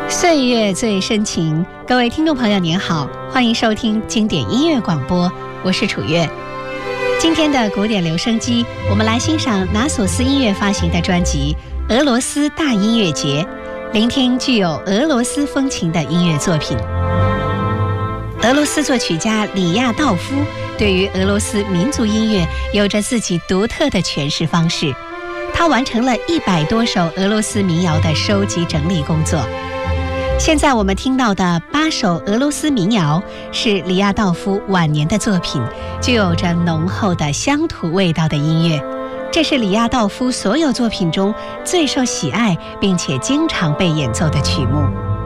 岁月最深情，各位听众朋友您好，欢迎收听经典音乐广播，我是楚月。今天的古典留声机，我们来欣赏拿索斯音乐发行的专辑《俄罗斯大音乐节》，聆听具有俄罗斯风情的音乐作品。俄罗斯作曲家里亚道夫对于俄罗斯民族音乐有着自己独特的诠释方式，他完成了100多首俄罗斯民谣的收集整理工作。现在我们听到的8首俄罗斯民谣是里亚道夫晚年的作品，具有着浓厚的乡土味道的音乐。这是里亚道夫所有作品中最受喜爱并且经常被演奏的曲目。